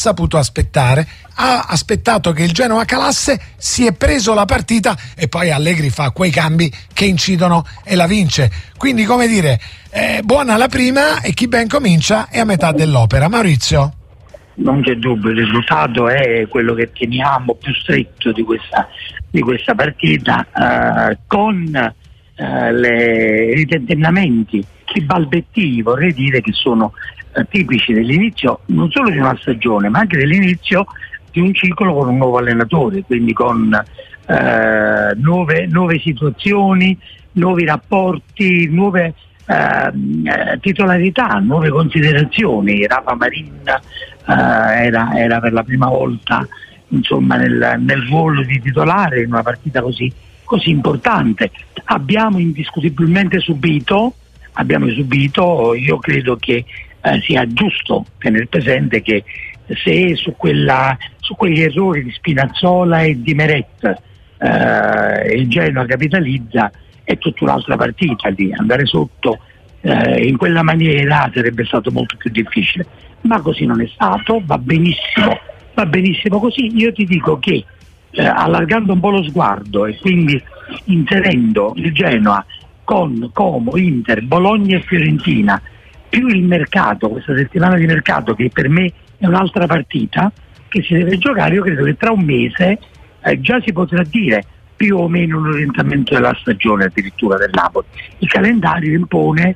saputo aspettare, ha aspettato che il Genoa calasse, si è preso la partita e poi Allegri fa quei cambi che incidono e la vince. Quindi, come dire, buona la prima e chi ben comincia è a metà dell'opera. Maurizio? Non c'è dubbio, il risultato è quello che teniamo più stretto di questa partita, con i tentennamenti, i balbetti, vorrei dire, che sono tipici dell'inizio non solo di una stagione ma anche dell'inizio di un ciclo con un nuovo allenatore, quindi con nuove situazioni, nuovi rapporti, nuove titolarità, nuove considerazioni. Rafa Marin era per la prima volta, insomma, nel ruolo di titolare in una partita così importante. Abbiamo indiscutibilmente subito, io credo che sia giusto tenere presente che se su quegli errori di Spinazzola e di Meret il Genoa capitalizza, è tutta un'altra partita lì. Andare sotto in quella maniera sarebbe stato molto più difficile, ma così non è stato. Va benissimo così. Io ti dico che allargando un po' lo sguardo e quindi inserendo il Genoa con Como, Inter, Bologna e Fiorentina, più il mercato, questa settimana di mercato che per me è un'altra partita che si deve giocare, io credo che tra un mese già si potrà dire più o meno un orientamento della stagione, addirittura del Napoli. Il calendario impone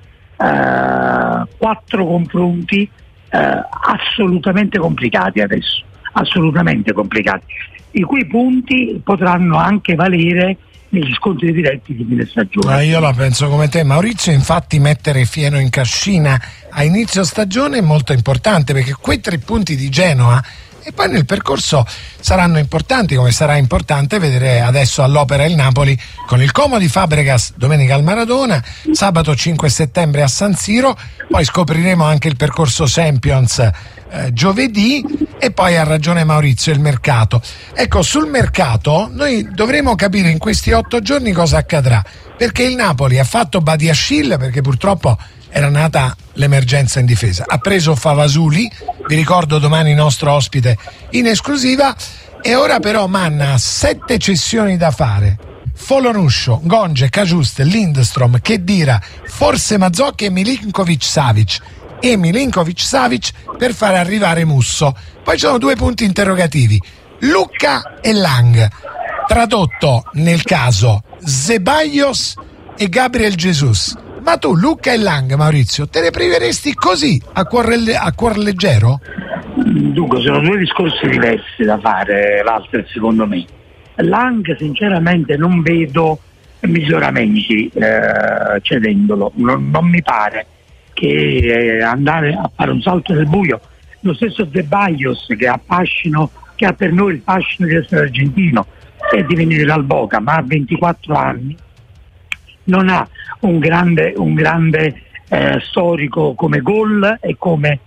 4 confronti assolutamente complicati adesso, assolutamente complicati, i cui punti potranno anche valere negli scontri diretti di fine stagione. Io la penso come te, Maurizio. Infatti mettere fieno in cascina a inizio stagione è molto importante, perché quei 3 punti di Genoa e poi nel percorso saranno importanti, come sarà importante vedere adesso all'opera il Napoli con il Como di Fabregas domenica al Maradona, sabato 5 settembre a San Siro, poi scopriremo anche il percorso Champions giovedì, e poi ha ragione Maurizio, il mercato. Ecco, sul mercato noi dovremo capire in questi 8 giorni cosa accadrà, perché il Napoli ha fatto Badiashile, perché purtroppo era nata l'emergenza in difesa, ha preso Favasuli, vi ricordo domani nostro ospite in esclusiva, e ora però Manna ha 7 cessioni da fare: Folonuscio, Gonge, Cagiuste, Lindstrom, Khedira, forse Mazzocchi e Milinkovic-Savic per far arrivare Musso. Poi ci sono 2 punti interrogativi: Lucca e Lang, tradotto nel caso Ceballos e Gabriel Jesus. Ma tu Lucca e Lang, Maurizio, te ne priveresti così a cuor leggero? Dunque, sono 2 discorsi diversi da fare, Walter, secondo me. Lang sinceramente non vedo miglioramenti cedendolo, non mi pare che andare a fare un salto nel buio. Lo stesso Ceballos, che ha per noi il fascino di essere argentino e di venire dal Boca, ma ha 24 anni, non ha un grande storico come gol e come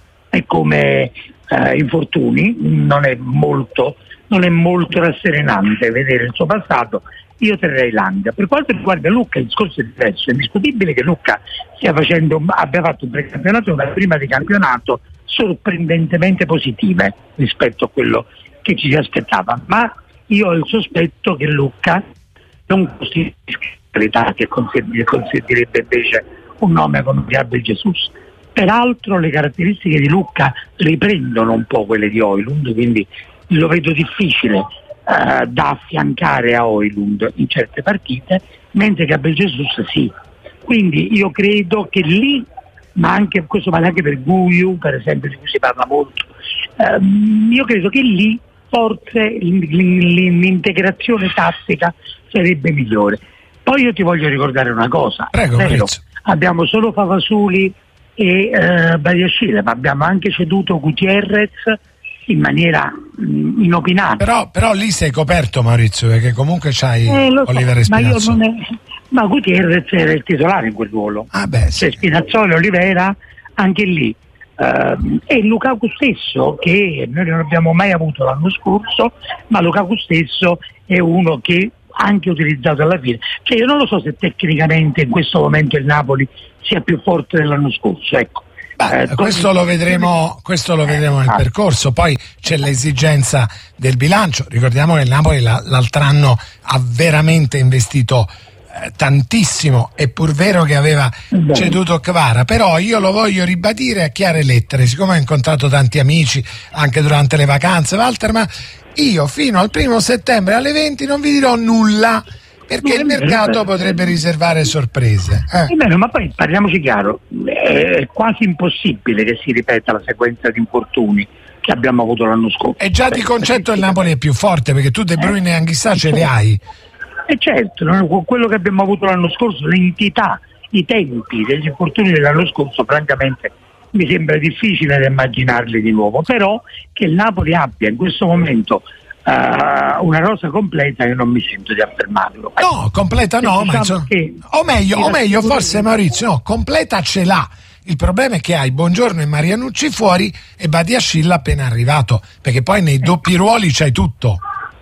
infortuni, non è molto rasserenante vedere il suo passato. Io terrei Lang. Per quanto riguarda Lucca il discorso è diverso. È indiscutibile che Lucca abbia fatto un precampionato, una prima di campionato sorprendentemente positive rispetto a quello che ci si aspettava, ma io ho il sospetto che Lucca non costituisca qualità che consentirebbe invece un nome come Gabriel Jesus. Peraltro le caratteristiche di Lucca riprendono un po' quelle di Højlund, quindi lo vedo difficile da affiancare a Højlund in certe partite, mentre Gabriel Jesus sì. Quindi io credo che lì, ma anche questo vale anche per Guiu, per esempio, di cui si parla molto, io credo che lì forse l'integrazione tattica sarebbe migliore. Poi io ti voglio ricordare una cosa. Prego, abbiamo solo Favasuli e Badiashile, ma abbiamo anche ceduto Gutierrez in maniera inopinata. Però lì sei coperto, Maurizio, perché comunque c'hai Oliver e Spinazzola. Ma Gutierrez era il titolare in quel ruolo. Sì. Spinazzola e Olivera anche lì. E Lukaku stesso, che noi non abbiamo mai avuto l'anno scorso, ma Lukaku stesso è uno che anche utilizzato alla fine. Cioè io non lo so se tecnicamente in questo momento il Napoli sia più forte dell'anno scorso, ecco. Questo lo vedremo nel percorso. Poi c'è l'esigenza del bilancio. Ricordiamo che il Napoli l'altro anno ha veramente investito tantissimo, è pur vero che aveva ceduto Kvara, però io lo voglio ribadire a chiare lettere, siccome ho incontrato tanti amici anche durante le vacanze, Walter, ma io fino al 1 settembre alle 20 non vi dirò nulla, perché il mercato potrebbe riservare sorprese. Ma poi parliamoci chiaro, è quasi impossibile che si ripeta la sequenza di infortuni che abbiamo avuto l'anno scorso. E già di concetto il Napoli è più forte, perché tu De Bruyne e Anghissà ce le hai. E certo, con quello che abbiamo avuto l'anno scorso, l'entità, i tempi degli infortuni dell'anno scorso, francamente mi sembra difficile da immaginarli di nuovo, però che il Napoli abbia in questo momento una rosa completa, io non mi sento di affermarlo. No, completa no, ma insomma, o meglio forse Maurizio, no, completa ce l'ha. Il problema è che hai Buongiorno e Marianucci fuori e Badiashile appena arrivato, perché poi nei doppi ruoli c'hai tutto.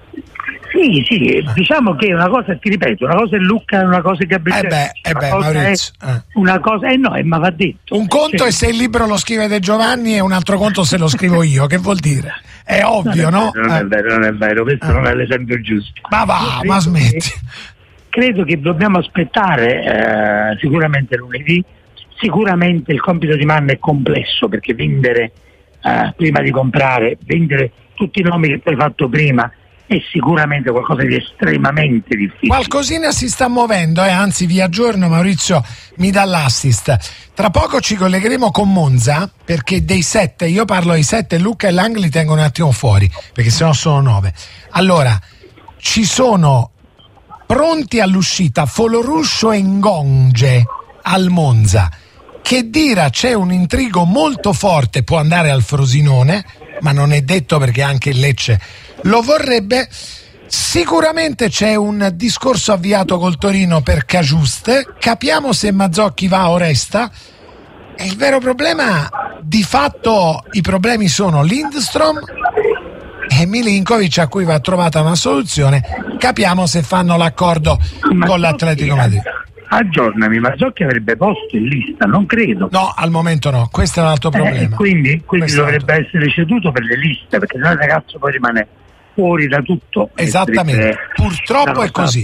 Sì, diciamo che una cosa, ti ripeto, una cosa è Lucca e una cosa è Gabriele. Maurizio. Una cosa ma va detto. Un conto è se il libro lo scrive De Giovanni e un altro conto se lo scrivo io, che vuol dire? È ovvio, no? Non è vero, questo non è l'esempio giusto. Ma smetti. Credo che dobbiamo aspettare sicuramente lunedì. Sicuramente il compito di Manna è complesso, perché vendere prima di comprare, vendere tutti i nomi che tu hai fatto prima è sicuramente qualcosa di estremamente difficile. Qualcosina si sta muovendo, anzi vi aggiorno, Maurizio mi dà l'assist. Tra poco ci collegheremo con Monza, perché dei 7, io parlo ai 7, Lucca e Lang li tengo un attimo fuori, perché sennò sono 9. Allora, ci sono pronti all'uscita Foloruscio e Ngonge al Monza. Che Dira c'è un intrigo molto forte, può andare al Frosinone, ma non è detto, perché anche il Lecce lo vorrebbe. Sicuramente c'è un discorso avviato col Torino per Cagiuste, capiamo se Mazzocchi va o resta, e il vero problema, di fatto i problemi sono Lindstrom e Milinkovic, a cui va trovata una soluzione. Capiamo se fanno l'accordo con l'Atletico Madrid. Aggiornami, Mazzocchi avrebbe posto in lista? Non credo. No, al momento no, questo è un altro problema. Quindi dovrebbe essere ceduto per le liste, perché sennò il ragazzo poi rimane fuori da tutto. Esattamente, purtroppo è così.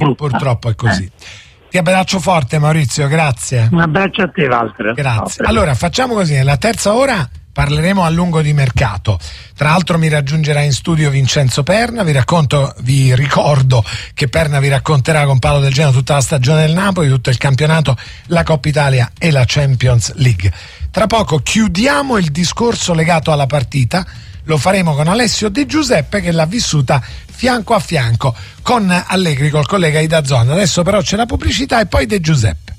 Ti abbraccio forte, Maurizio, grazie. Un abbraccio a te, Walter. Grazie. Allora facciamo così, nella terza ora parleremo a lungo di mercato. Tra l'altro mi raggiungerà in studio Vincenzo Perna, vi ricordo che Perna vi racconterà con Paolo Del Genoa tutta la stagione del Napoli, tutto il campionato, la Coppa Italia e la Champions League. Tra poco chiudiamo il discorso legato alla partita, lo faremo con Alessio De Giuseppe, che l'ha vissuta fianco a fianco con Allegri, col collega Ida Zon. Adesso però c'è la pubblicità e poi De Giuseppe.